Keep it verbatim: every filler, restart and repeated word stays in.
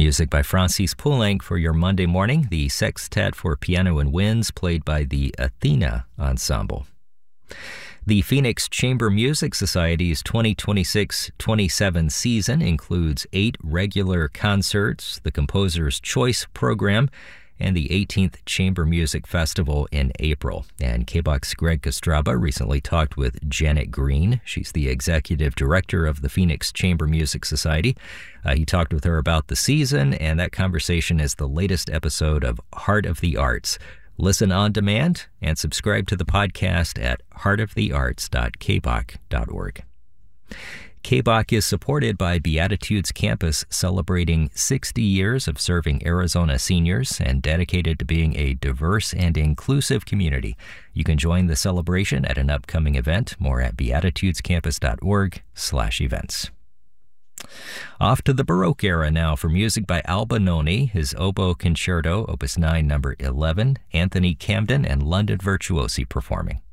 Music by Francis Poulenc for your Monday morning. The Sextet for Piano and Winds played by the Athena Ensemble. The Phoenix Chamber Music Society's twenty twenty-six twenty-seven season includes eight regular concerts, the Composer's Choice program, and the eighteenth Chamber Music Festival in April. And K B O C's Greg Kostraba recently talked with Janet Green. She's the executive director of the Phoenix Chamber Music Society. Uh, he talked with her about the season, and that conversation is the latest episode of Heart of the Arts. Listen on demand and subscribe to the podcast at heart of the arts dot k b o c dot org. K B O C is supported by Beatitudes Campus, celebrating sixty years of serving Arizona seniors and dedicated to being a diverse and inclusive community. You can join the celebration at an upcoming event. More at beatitudes campus dot org slash events. Off to the Baroque era now for music by Albinoni, his Oboe Concerto, Opus nine, number eleven, Anthony Camden and London Virtuosi performing.